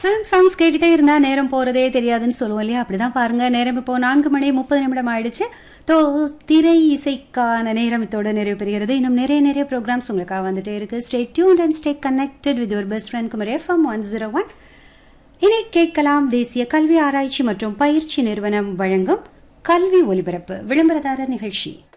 Film songs கேட்டுட்டே இருந்தா நேரம் போறதே தெரியாதுன்னு சொல்லுவோம் இல்லையா? அப்படிதான் பாருங்க. நேரம் இப்போ 4:30 ஆயிடுச்சு. திரை இசைக்கான நேரம் இதோட நிறைவு பெறுகிறது. இன்னும் நிறைய ப்ரோக்ராம்ஸ் உங்களுக்காக வந்துட்டே இருக்கு. Stay tuned and stay connected with your best friend Kumari FM 101. இனி கேட்கலாம் தேசிய கல்வி ஆராய்ச்சி மற்றும் பயிற்சி நிறுவனம் வழங்கும் கல்வி ஒலிபரப்பு விளம்பரதாரர் நிகழ்ச்சி.